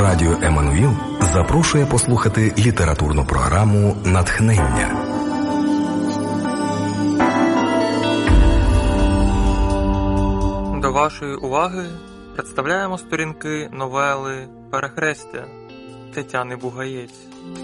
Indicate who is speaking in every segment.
Speaker 1: Радіо Еммануїл запрошує послухати літературну програму «Натхнення».
Speaker 2: До вашої уваги представляємо сторінки новели «Перехрестя» Тетяни Бугаєць.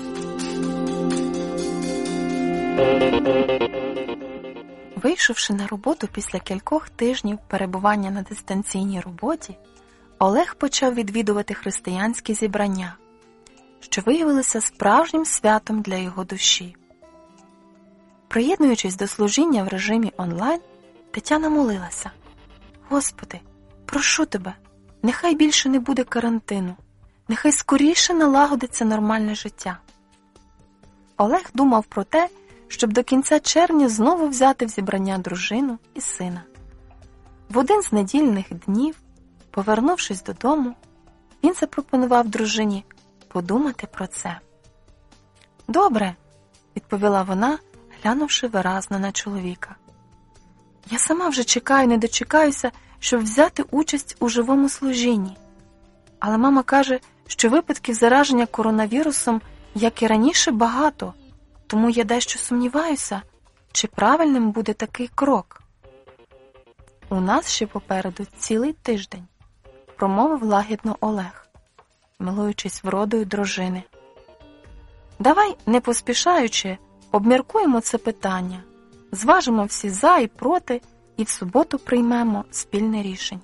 Speaker 3: Вийшовши на роботу після кількох тижнів перебування на дистанційній роботі, Олег почав відвідувати християнські зібрання, що виявилися справжнім святом для його душі. Приєднуючись до служіння в режимі онлайн, Тетяна молилася: «Господи, прошу Тебе, нехай більше не буде карантину, нехай скоріше налагодиться нормальне життя». Олег думав про те, щоб до кінця червня знову взяти в зібрання дружину і сина. В один з недільних днів, повернувшись додому, він запропонував дружині подумати про це. «Добре», – відповіла вона, глянувши виразно на чоловіка. «Я сама вже чекаю, не дочекаюся, щоб взяти участь у живому служінні. Але мама каже, що випадків зараження коронавірусом, як і раніше, багато, тому я дещо сумніваюся, чи правильним буде такий крок». «У нас ще попереду цілий тиждень», – промовив лагідно Олег, милуючись вродою дружини. «Давай, не поспішаючи, обміркуємо це питання, зважимо всі за і проти і в суботу приймемо спільне рішення».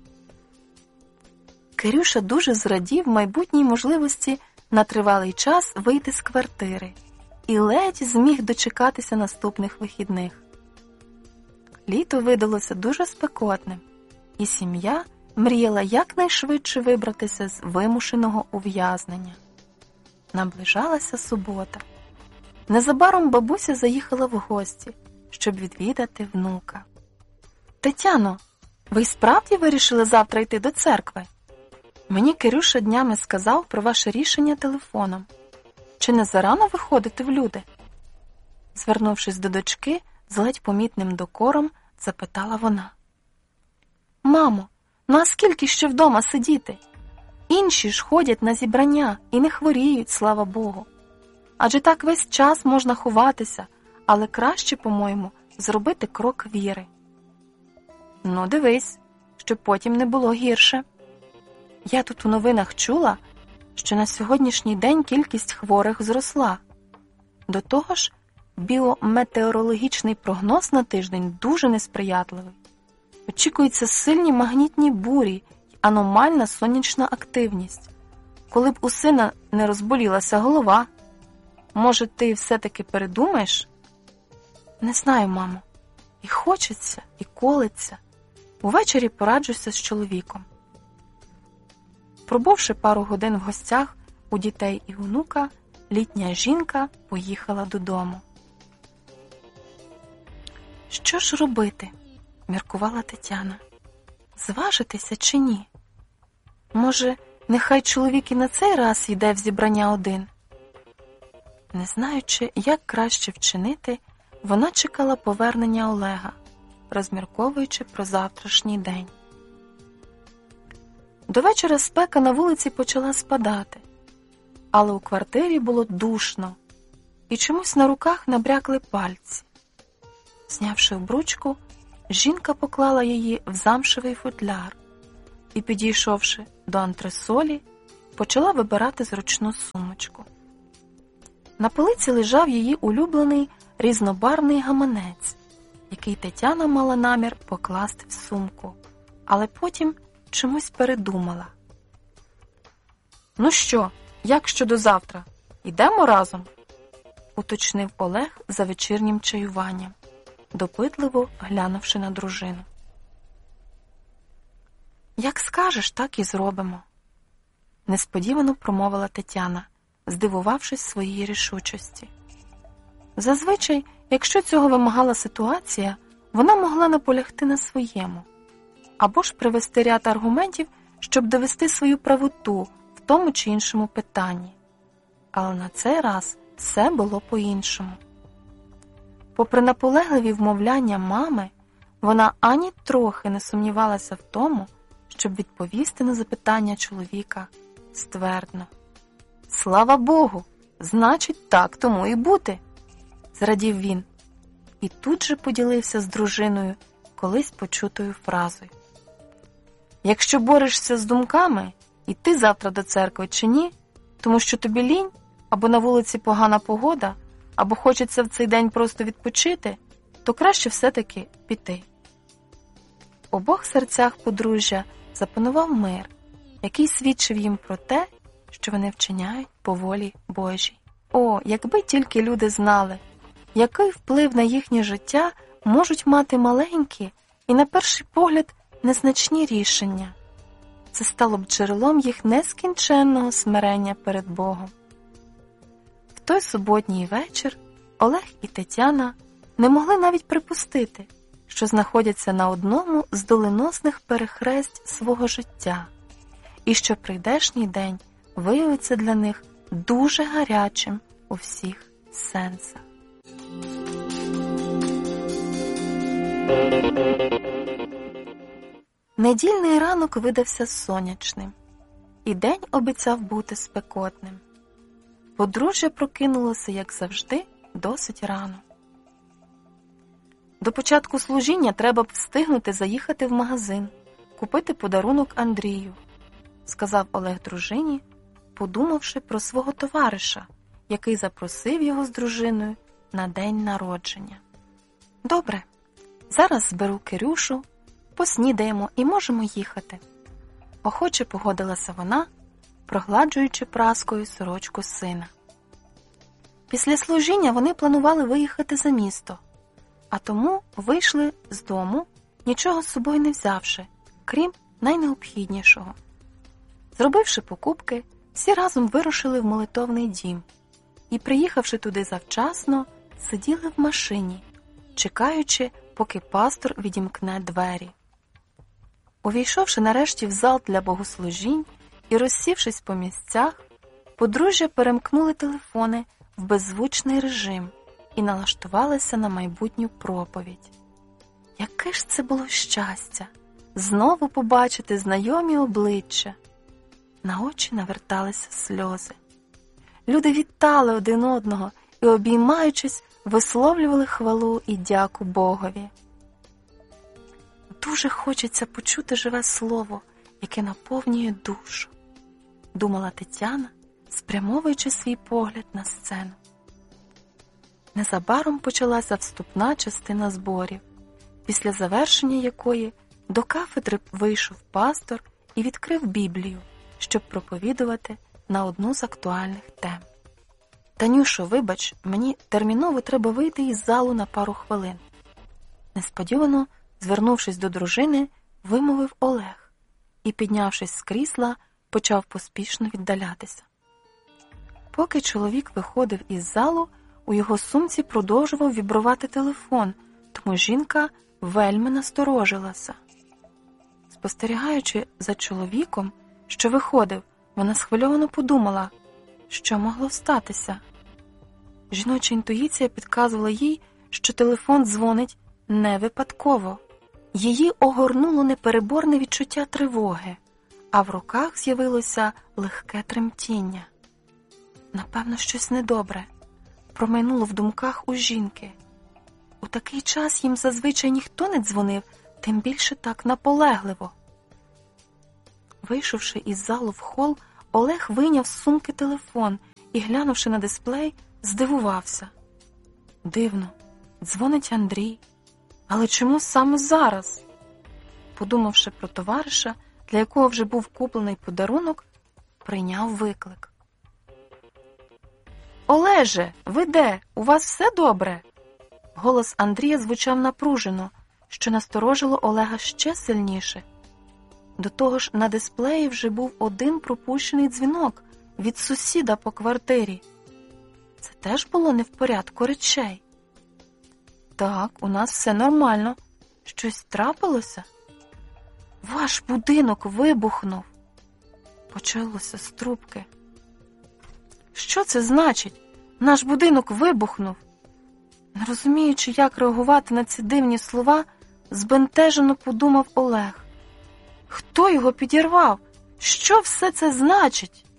Speaker 3: Кирюша дуже зрадів майбутній можливості на тривалий час вийти з квартири і ледь зміг дочекатися наступних вихідних. Літо видалося дуже спекотним, і сім'я мріяла якнайшвидше вибратися з вимушеного ув'язнення. Наближалася субота. Незабаром бабуся заїхала в гості, щоб відвідати внука. «Тетяно, ви справді вирішили завтра йти до церкви? Мені Кирюша днями сказав про ваше рішення телефоном. Чи не зарано виходити в люди?» Звернувшись до дочки, з ледь помітним докором запитала вона. «Мамо, ну а скільки ще вдома сидіти? Інші ж ходять на зібрання і не хворіють, слава Богу. Адже так весь час можна ховатися, але краще, по-моєму, зробити крок віри». «Ну, дивись, щоб потім не було гірше. Я тут у новинах чула, що на сьогоднішній день кількість хворих зросла. До того ж, біометеорологічний прогноз на тиждень дуже несприятливий. Очікуються сильні магнітні бурі й аномальна сонячна активність. Коли б у сина не розболілася голова, може, ти все-таки передумаєш?» «Не знаю, мамо. І хочеться, і колеться. Увечері пораджуся з чоловіком». Пробувши пару годин в гостях у дітей і онука, літня жінка поїхала додому. «Що ж робити?» – міркувала Тетяна. «Зважитися чи ні? Може, нехай чоловік і на цей раз йде в зібрання один?» Не знаючи, як краще вчинити, вона чекала повернення Олега, розмірковуючи про завтрашній день. До вечора спека на вулиці почала спадати, але у квартирі було душно, і чомусь на руках набрякли пальці. Знявши обручку, жінка поклала її в замшевий футляр і, підійшовши до антресолі, почала вибирати зручну сумочку. На полиці лежав її улюблений різнобарвний гаманець, який Тетяна мала намір покласти в сумку, але потім чомусь передумала. «Ну що, як щодо завтра? Йдемо разом?» – уточнив Олег за вечірнім чаюванням, допитливо глянувши на дружину. «Як скажеш, так і зробимо», – несподівано промовила Тетяна, здивувавшись своїй рішучості. Зазвичай, якщо цього вимагала ситуація, вона могла наполягти на своєму, або ж привести ряд аргументів, щоб довести свою правоту в тому чи іншому питанні. Але на цей раз все було по-іншому. Попри наполегливі вмовляння мами, вона ані трохи не сумнівалася в тому, щоб відповісти на запитання чоловіка ствердно. «Слава Богу! Значить, так тому і бути!» – зрадів він. І тут же поділився з дружиною колись почутою фразою. «Якщо борешся з думками, йти завтра до церкви чи ні, тому що тобі лінь, або на вулиці погана погода, або хочеться в цей день просто відпочити, то краще все-таки піти». В обох серцях подружжя запанував мир, який свідчив їм про те, що вони вчиняють по волі Божій. О, якби тільки люди знали, який вплив на їхнє життя можуть мати маленькі і, на перший погляд, незначні рішення. Це стало б джерелом їх нескінченного смирення перед Богом. В той суботній вечір Олег і Тетяна не могли навіть припустити, що знаходяться на одному з доленосних перехресть свого життя, і що прийдешній день виявиться для них дуже гарячим у всіх сенсах. Недільний ранок видався сонячним, і день обіцяв бути спекотним. Подружжя прокинулося, як завжди, досить рано. До початку служіння треба б встигнути заїхати в магазин, купити подарунок Андрію, сказав Олег дружині, подумавши про свого товариша, який запросив його з дружиною на день народження. «Добре, зараз зберу Кирюшу, поснідаємо і можемо їхати», – охоче погодилася вона, прогладжуючи праскою сорочку сина. Після служіння вони планували виїхати за місто, а тому вийшли з дому, нічого з собою не взявши, крім найнеобхіднішого. Зробивши покупки, всі разом вирушили в молитовний дім і, приїхавши туди завчасно, сиділи в машині, чекаючи, поки пастор відімкне двері. Увійшовши нарешті в зал для богослужінь і розсівшись по місцях, подружжя перемкнули телефони в беззвучний режим і налаштувалися на майбутню проповідь. Яке ж це було щастя – знову побачити знайомі обличчя! На очі наверталися сльози. Люди вітали один одного і, обіймаючись, висловлювали хвалу і дяку Богові. Дуже хочеться почути живе слово, яке наповнює душу, думала Тетяна, спрямовуючи свій погляд на сцену. Незабаром почалася вступна частина зборів, після завершення якої до кафедри вийшов пастор і відкрив Біблію, щоб проповідувати на одну з актуальних тем. «Танюшо, вибач, мені терміново треба вийти із залу на пару хвилин», – несподівано, звернувшись до дружини, вимовив Олег і, піднявшись з крісла, почав поспішно віддалятися. Поки чоловік виходив із залу, у його сумці продовжував вібрувати телефон, тому жінка вельми насторожилася. Спостерігаючи за чоловіком, що виходив, вона схвильовано подумала, що могло статися. Жіноча інтуїція підказувала їй, що телефон дзвонить не випадково. Її огорнуло непереборне відчуття тривоги, а в руках з'явилося легке тремтіння. Напевно, щось недобре промайнуло в думках у жінки. У такий час їм зазвичай ніхто не дзвонив, тим більше так наполегливо. Вийшовши із залу в хол, Олег вийняв з сумки телефон і, глянувши на дисплей, здивувався. Дивно, дзвонить Андрій. Але чому саме зараз? Подумавши про товариша, для якого вже був куплений подарунок, прийняв виклик. «Олеже, ви де? У вас все добре?» Голос Андрія звучав напружено, що насторожило Олега ще сильніше. До того ж, на дисплеї вже був один пропущений дзвінок від сусіда по квартирі. Це теж було не в порядку речей. «Так, у нас все нормально. Щось трапилося?» «Ваш будинок вибухнув!» Почалося з трубки. «Що це значить? Наш будинок вибухнув!» Не розуміючи, як реагувати на ці дивні слова, збентежено подумав Олег. «Хто його підірвав? Що все це значить?»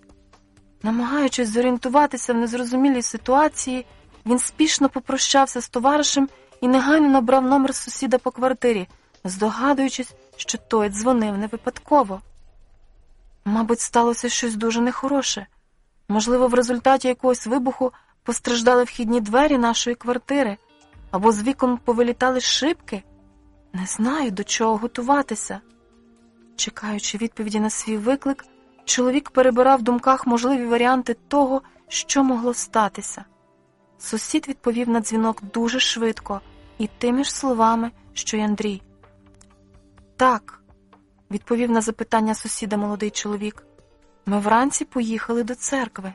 Speaker 3: Намагаючись зорієнтуватися в незрозумілій ситуації, він спішно попрощався з товаришем і негайно набрав номер сусіда по квартирі, здогадуючись, що той дзвонив не випадково. Мабуть, сталося щось дуже нехороше. Можливо, в результаті якогось вибуху постраждали вхідні двері нашої квартири, або з вікон повилітали шибки. Не знаю, до чого готуватися. Чекаючи відповіді на свій виклик, чоловік перебирав в думках можливі варіанти того, що могло статися. Сусід відповів на дзвінок дуже швидко і тими ж словами, що й Андрій. «Так», – відповів на запитання сусіда молодий чоловік, – «ми вранці поїхали до церкви».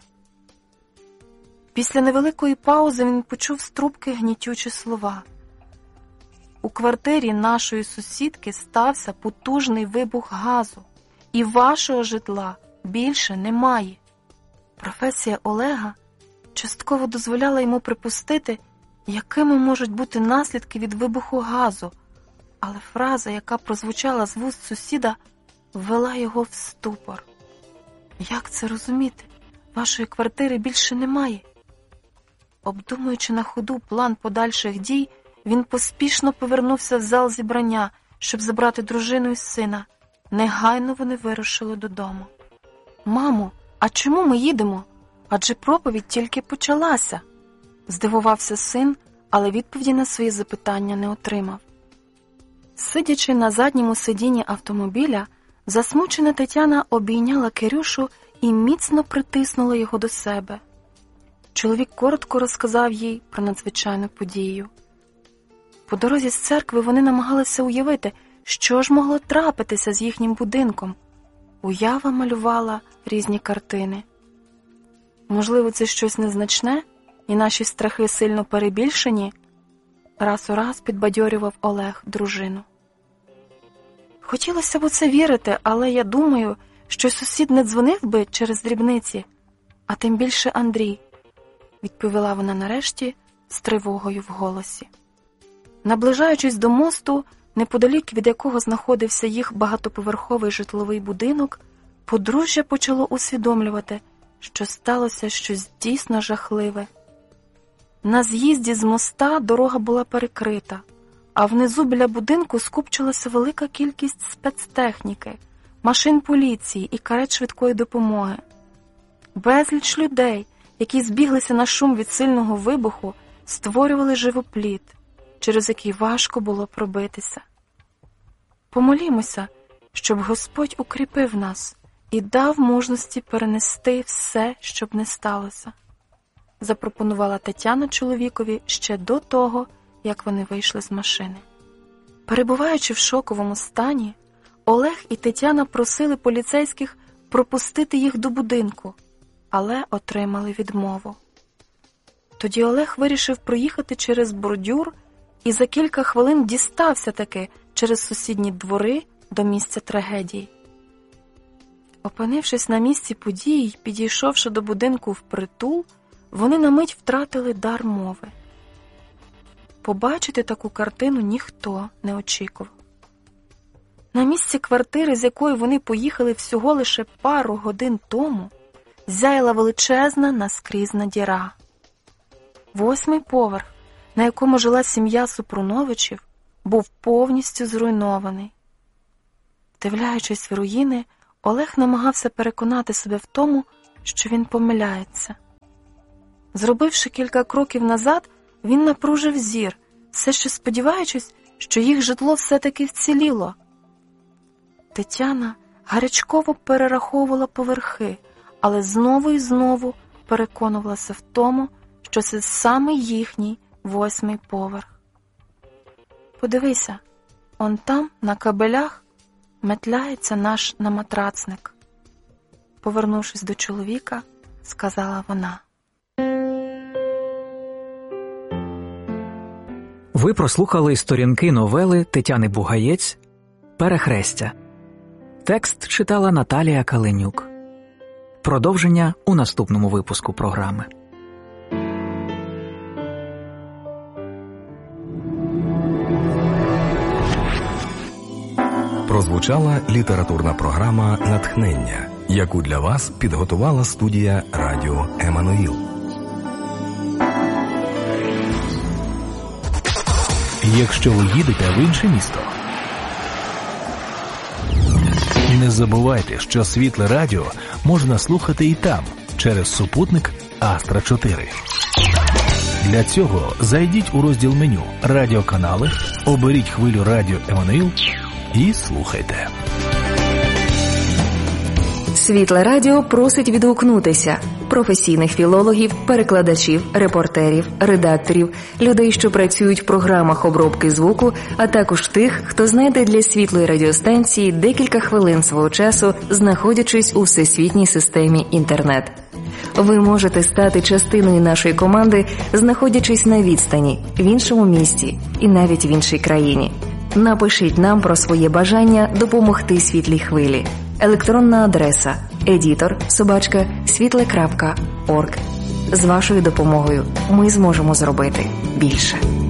Speaker 3: Після невеликої паузи він почув з трубки гнітючі слова. «У квартирі нашої сусідки стався потужний вибух газу, і вашого житла більше немає». Професія Олега частково дозволяла йому припустити, якими можуть бути наслідки від вибуху газу, але фраза, яка прозвучала з вуст сусіда, ввела його в ступор. «Як це розуміти? Вашої квартири більше немає». Обдумуючи на ходу план подальших дій, він поспішно повернувся в зал зібрання, щоб забрати дружину і сина. Негайно вони вирушили додому. «Мамо, а чому ми їдемо? Адже проповідь тільки почалася», – здивувався син, але відповіді на свої запитання не отримав. Сидячи на задньому сидінні автомобіля, засмучена Тетяна обійняла Кирюшу і міцно притиснула його до себе. Чоловік коротко розказав їй про надзвичайну подію. По дорозі з церкви вони намагалися уявити, що ж могло трапитися з їхнім будинком. Уява малювала різні картини. Можливо, це щось незначне, і наші страхи сильно перебільшені? Раз у раз підбадьорював Олег дружину. Хотілося б у це вірити, але я думаю, що сусід не дзвонив би через дрібниці, а тим більше Андрій, відповіла вона нарешті з тривогою в голосі. Наближаючись до мосту, неподалік від якого знаходився їх багатоповерховий житловий будинок, подружжя почало усвідомлювати, що сталося щось дійсно жахливе. На з'їзді з моста дорога була перекрита, а внизу біля будинку скупчилася велика кількість спецтехніки, машин поліції і карет швидкої допомоги. Безліч людей, які збіглися на шум від сильного вибуху, створювали живопліт, через який важко було пробитися. Помолімося, щоб Господь укріпив нас і дав мужності перенести все, щоб не сталося, запропонувала Тетяна чоловікові ще до того, як вони вийшли з машини. Перебуваючи в шоковому стані, Олег і Тетяна просили поліцейських пропустити їх до будинку, але отримали відмову. Тоді Олег вирішив проїхати через бордюр і за кілька хвилин дістався таки через сусідні двори до місця трагедії. Опинившись на місці події й підійшовши до будинку впритул, вони на мить втратили дар мови. Побачити таку картину ніхто не очікував. На місці квартири, з якої вони поїхали всього лише пару годин тому, зяяла величезна наскрізна діра. 8-й поверх, на якому жила сім'я Супруновичів, був повністю зруйнований. Вдивляючись в руїни, Олег намагався переконати себе в тому, що він помиляється. Зробивши кілька кроків назад, він напружив зір, все ще сподіваючись, що їх житло все-таки вціліло. Тетяна гарячково перераховувала поверхи, але знову і знову переконувалася в тому, що це саме їхній 8-й поверх. «Подивися, он там, на кабелях, метляється наш наматрацник», – повернувшись до чоловіка, сказала вона.
Speaker 4: Ви прослухали сторінки новели Тетяни Бугаєць «Перехрестя». Текст читала Наталія Каленюк. Продовження у наступному випуску програми.
Speaker 1: Прозвучала літературна програма «Натхнення». яку для вас підготувала студія Радіо Еммануїл.
Speaker 5: Якщо ви їдете в інше місто, не забувайте, що світле радіо можна слухати і там, через супутник Астра 4. Для цього зайдіть у розділ меню «Радіоканали», оберіть хвилю Радіо Еммануїл і слухайте.
Speaker 6: Світле радіо просить відгукнутися професійних філологів, перекладачів, репортерів, редакторів, людей, що працюють в програмах обробки звуку, а також тих, хто знайде для світлої радіостанції декілька хвилин свого часу, знаходячись у всесвітній системі інтернет. Ви можете стати частиною нашої команди, знаходячись на відстані, в іншому місті і навіть в іншій країні. Напишіть нам про своє бажання допомогти світлій хвилі. Електронна адреса editor@світле.орг. З вашою допомогою ми зможемо зробити більше.